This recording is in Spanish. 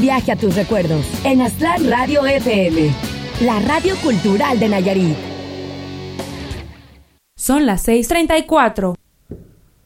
viaje a tus recuerdos en Aztlán Radio FM, la radio cultural de Nayarit. Son las 6:34.